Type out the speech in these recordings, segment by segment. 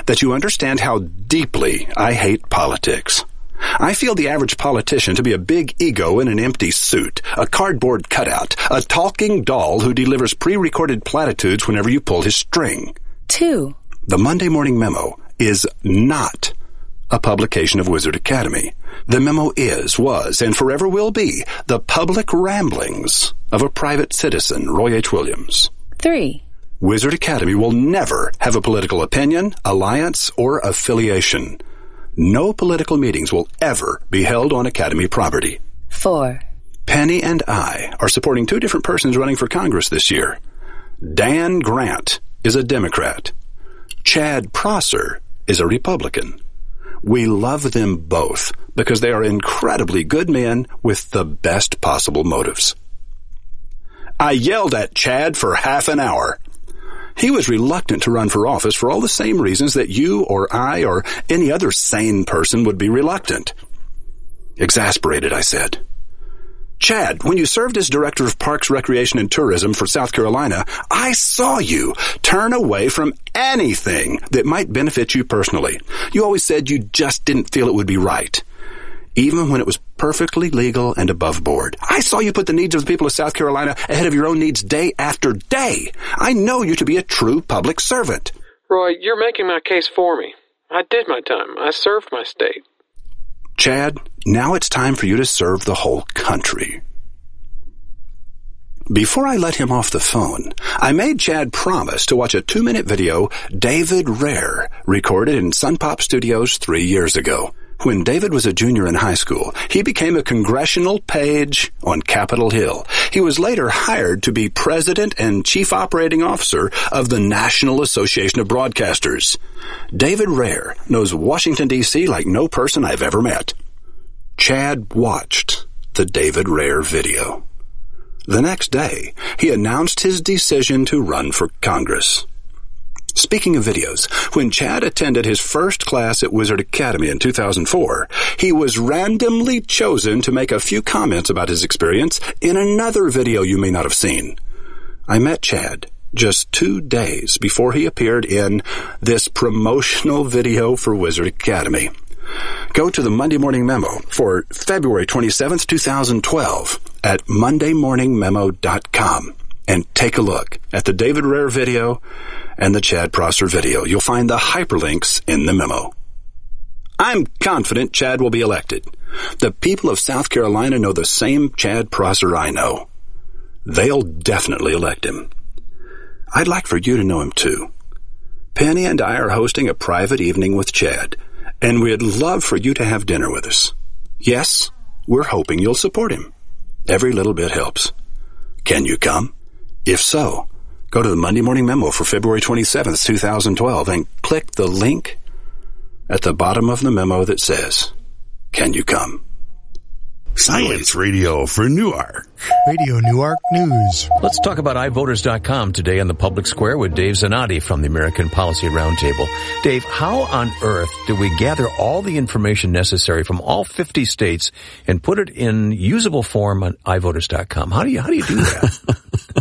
that you understand how deeply I hate politics. I feel the average politician to be a big ego in an empty suit, a cardboard cutout, a talking doll who delivers pre-recorded platitudes whenever you pull his string. 2. The Monday Morning Memo is not a publication of Wizard Academy. The memo is, was, and forever will be the public ramblings of a private citizen, Roy H. Williams. 3. Wizard Academy will never have a political opinion, alliance, or affiliation. No political meetings will ever be held on Academy property. 4. Penny and I are supporting 2 different persons running for Congress this year. Dan Grant is a Democrat. Chad Prosser is a Republican. We love them both because they are incredibly good men with the best possible motives. I yelled at Chad for half an hour. He was reluctant to run for office for all the same reasons that you or I or any other sane person would be reluctant. Exasperated, I said, Chad, when you served as Director of Parks, Recreation, and Tourism for South Carolina, I saw you turn away from anything that might benefit you personally. You always said you just didn't feel it would be right, even when it was perfectly legal and above board. I saw you put the needs of the people of South Carolina ahead of your own needs day after day. I know you to be a true public servant. Roy, you're making my case for me. I did my time. I served my state. Chad, now it's time for you to serve the whole country. Before I let him off the phone, I made Chad promise to watch a 2-minute video David Rare recorded in Sun Pop Studios 3 years ago. When David was a junior in high school, he became a congressional page on Capitol Hill. He was later hired to be president and chief operating officer of the National Association of Broadcasters. David Rare knows Washington, D.C. like no person I've ever met. Chad watched the David Rare video. The next day, he announced his decision to run for Congress. Speaking of videos, when Chad attended his first class at Wizard Academy in 2004, he was randomly chosen to make a few comments about his experience in another video you may not have seen. I met Chad just 2 days before he appeared in this promotional video for Wizard Academy. Go to the Monday Morning Memo for February 27th, 2012 at mondaymorningmemo.com. And take a look at the David Rare video and the Chad Prosser video. You'll find the hyperlinks in the memo. I'm confident Chad will be elected. The people of South Carolina know the same Chad Prosser I know. They'll definitely elect him. I'd like for you to know him too. Penny and I are hosting a private evening with Chad, and we'd love for you to have dinner with us. Yes, we're hoping you'll support him. Every little bit helps. Can you come? If so, go to the Monday Morning Memo for February 27th, 2012, and click the link at the bottom of the memo that says, "Can you come?" Science Radio for Newark. Radio Newark News. Let's talk about iVoters.com today in the public square with Dave Zanotti from the American Policy Roundtable. Dave, how on earth do we gather all the information necessary from all 50 states and put it in usable form on iVoters.com? How do you do that?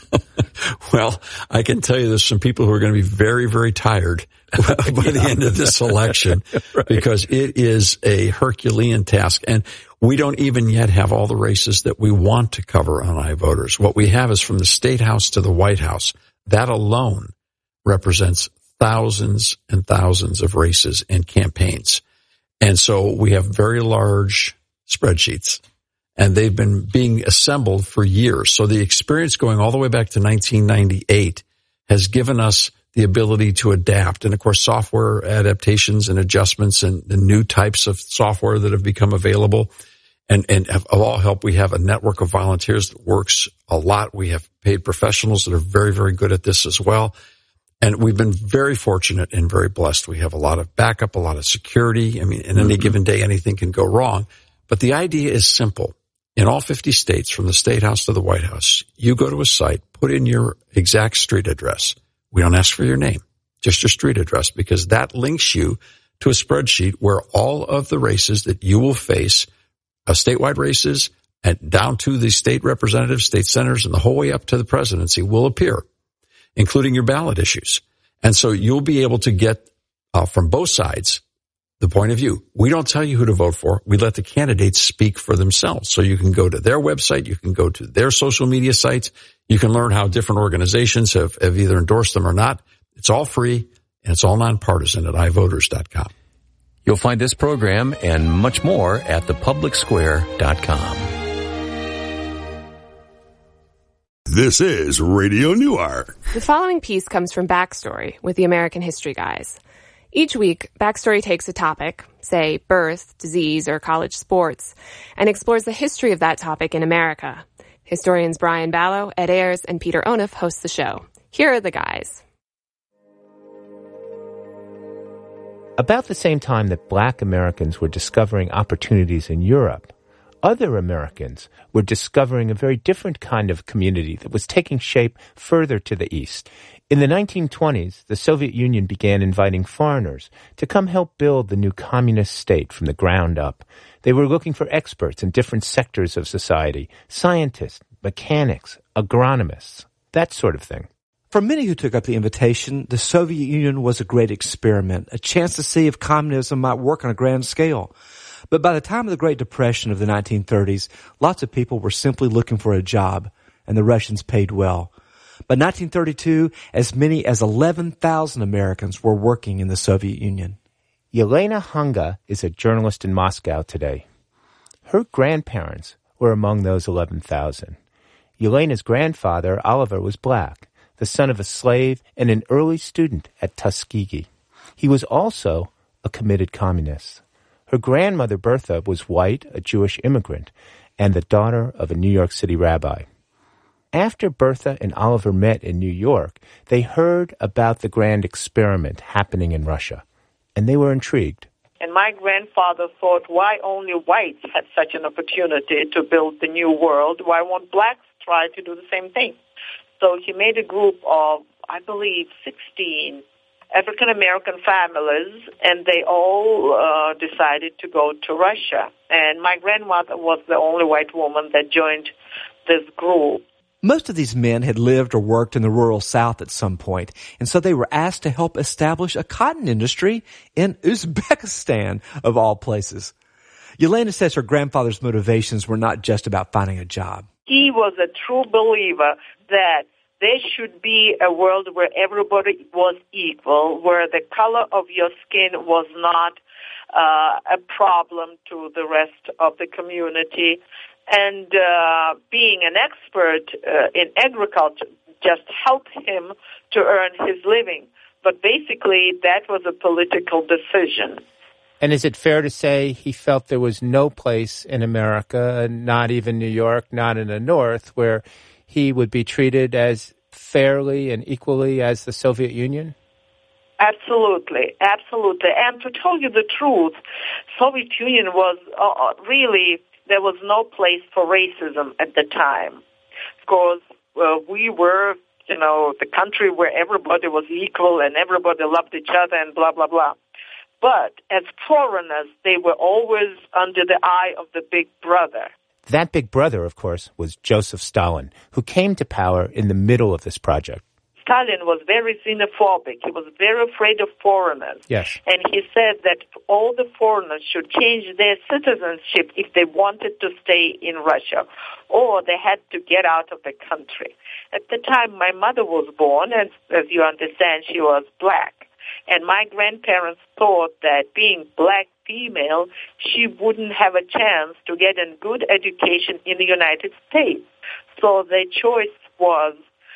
Well, I can tell you there's some people who are going to be very, very tired by the end of this election right. Because it is a Herculean task. And we don't even yet have all the races that we want to cover on iVoters. What we have is from the State House to the White House. That alone represents thousands and thousands of races and campaigns. And so we have very large spreadsheets. And they've been being assembled for years. So the experience going all the way back to 1998 has given us the ability to adapt. And, of course, software adaptations and adjustments and the new types of software that have become available and of all help. We have a network of volunteers that works a lot. We have paid professionals that are very, very good at this as well. And we've been very fortunate and very blessed. We have a lot of backup, a lot of security. I mean, in any given day, anything can go wrong. But the idea is simple. In all 50 states, from the State House to the White House, you go to a site, put in your exact street address. We don't ask for your name, just your street address, because that links you to a spreadsheet where all of the races that you will face, statewide races, and down to the state representatives, state senators, and the whole way up to the presidency will appear, including your ballot issues. And so you'll be able to get from both sides, the point of view. We don't tell you who to vote for. We let the candidates speak for themselves. So you can go to their website. You can go to their social media sites. You can learn how different organizations have either endorsed them or not. It's all free, and it's all nonpartisan at ivoters.com. You'll find this program and much more at thepublicsquare.com. This is Radio Newark. The following piece comes from Backstory with the American History Guys. Each week, Backstory takes a topic, say birth, disease, or college sports, and explores the history of that topic in America. Historians Brian Ballow, Ed Ayers, and Peter Onuf host the show. Here are the guys. About the same time that Black Americans were discovering opportunities in Europe, other Americans were discovering a very different kind of community that was taking shape further to the east. In the 1920s, the Soviet Union began inviting foreigners to come help build the new communist state from the ground up. They were looking for experts in different sectors of society, scientists, mechanics, agronomists, that sort of thing. For many who took up the invitation, the Soviet Union was a great experiment, a chance to see if communism might work on a grand scale. But by the time of the Great Depression of the 1930s, lots of people were simply looking for a job, and the Russians paid well. By 1932, as many as 11,000 Americans were working in the Soviet Union. Yelena Hunga is a journalist in Moscow today. Her grandparents were among those 11,000. Yelena's grandfather, Oliver, was Black, the son of a slave and an early student at Tuskegee. He was also a committed communist. Her grandmother, Bertha, was white, a Jewish immigrant, and the daughter of a New York City rabbi. After Bertha and Oliver met in New York, they heard about the grand experiment happening in Russia, and they were intrigued. And my grandfather thought, why only whites had such an opportunity to build the new world? Why won't blacks try to do the same thing? So he made a group of, I believe, 16 African-American families, and they all decided to go to Russia. And my grandmother was the only white woman that joined this group. Most of these men had lived or worked in the rural South at some point, and so they were asked to help establish a cotton industry in Uzbekistan, of all places. Yelena says her grandfather's motivations were not just about finding a job. He was a true believer that there should be a world where everybody was equal, where the color of your skin was not a problem to the rest of the community. And being an expert in agriculture just helped him to earn his living. But basically, that was a political decision. And is it fair to say he felt there was no place in America, not even New York, not in the North, where he would be treated as fairly and equally as the Soviet Union? Absolutely, absolutely. And to tell you the truth, Soviet Union was really, there was no place for racism at the time. Because we were, the country where everybody was equal and everybody loved each other and blah, blah, blah. But as foreigners, they were always under the eye of the big brother. That big brother, of course, was Joseph Stalin, who came to power in the middle of this project. Stalin was very xenophobic. He was very afraid of foreigners. Yes. And he said that all the foreigners should change their citizenship if they wanted to stay in Russia, or they had to get out of the country. At the time my mother was born, and as you understand, she was black. And my grandparents thought that being black female, she wouldn't have a chance to get a good education in the United States. So their choice was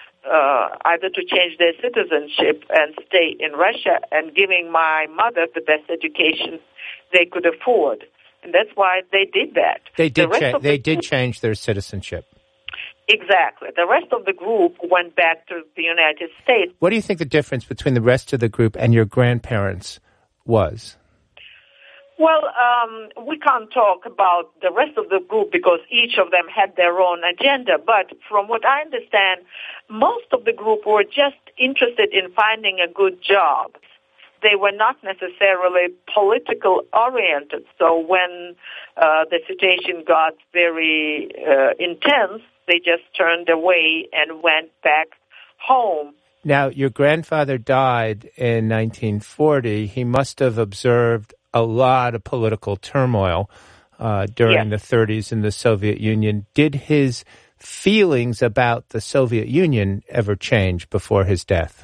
either to change their citizenship and stay in Russia, and giving my mother the best education they could afford. And that's why they did that. They did change their citizenship. Exactly. The rest of the group went back to the United States. What do you think the difference between the rest of the group and your grandparents was? Well, we can't talk about the rest of the group because each of them had their own agenda. But from what I understand, most of the group were just interested in finding a good job. They were not necessarily political oriented. So when the situation got very intense, they just turned away and went back home. Now, your grandfather died in 1940. He must have observed a lot of political turmoil during the 30s in the Soviet Union. Did his feelings about the Soviet Union ever change before his death?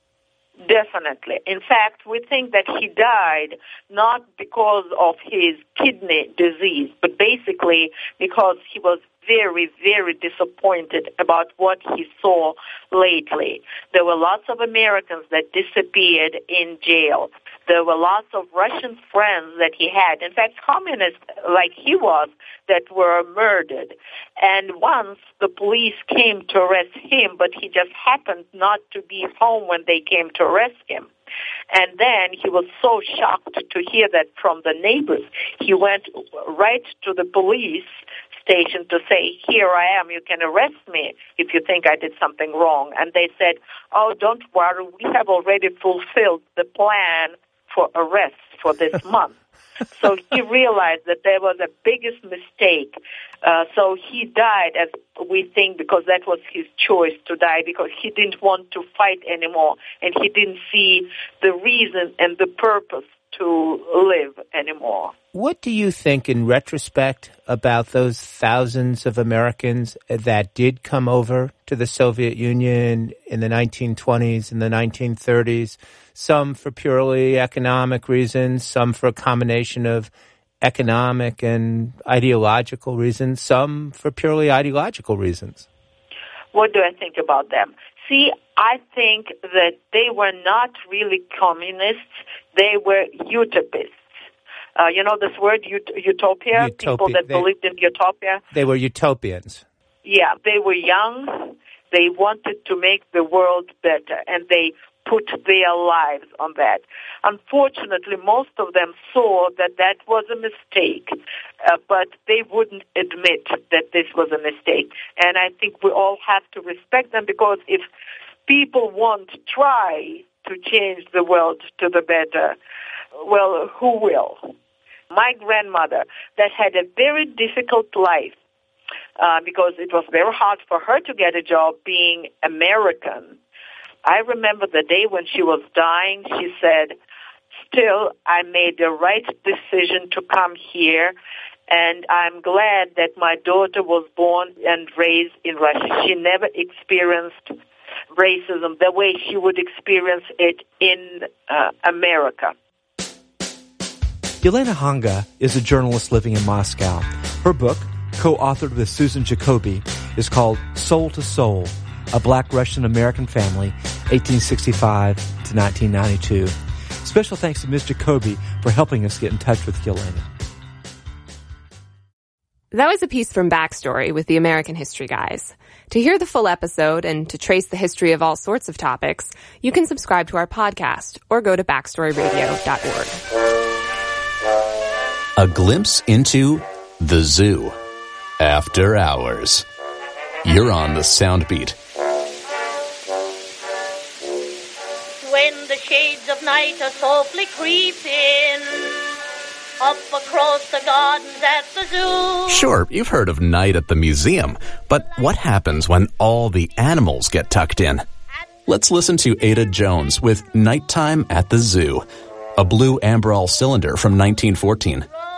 Definitely. In fact, we think that he died not because of his kidney disease, but basically because he was very, very disappointed about what he saw lately. There were lots of Americans that disappeared in jail. There were lots of Russian friends that he had, in fact, communists like he was, that were murdered. And once the police came to arrest him, but he just happened not to be home when they came to arrest him. And then he was so shocked to hear that from the neighbors. He went right to the police station to say, here I am, you can arrest me if you think I did something wrong. And they said, oh, don't worry, we have already fulfilled the plan for arrest for this month. So he realized that there was the biggest mistake. So he died, as we think, because that was his choice to die, because he didn't want to fight anymore, and he didn't see the reason and the purpose to live anymore. What do you think, in retrospect, about those thousands of Americans that did come over to the Soviet Union in the 1920s and the 1930s, some for purely economic reasons, some for a combination of economic and ideological reasons, some for purely ideological reasons? What do I think about them? See, I think that they were not really communists. They were utopists. You know this word, utopia? People that believed in utopia? They were utopians. Yeah, they were young. They wanted to make the world better, and they put their lives on that. Unfortunately, most of them saw that that was a mistake, but they wouldn't admit that this was a mistake. And I think we all have to respect them, because if people won't try to change the world to the better, well, who will? My grandmother, that had a very difficult life, because it was very hard for her to get a job being American. I remember the day when she was dying, she said, still, I made the right decision to come here, and I'm glad that my daughter was born and raised in Russia. She never experienced racism the way she would experience it in America. Yelena Hanga is a journalist living in Moscow. Her book, co-authored with Susan Jacoby, is called Soul to Soul, A Black Russian-American Family, 1865 to 1992. Special thanks to Ms. Jacoby for helping us get in touch with Yelena. That was a piece from Backstory with the American History Guys. To hear the full episode and to trace the history of all sorts of topics, you can subscribe to our podcast or go to backstoryradio.org. A glimpse into the zoo. After hours. You're on the Soundbeat. When the shades of night are softly creeping up across the gardens at the zoo. Sure, you've heard of night at the museum, but what happens when all the animals get tucked in? Let's listen to Ada Jones with Nighttime at the Zoo, a blue Amberol cylinder from 1914.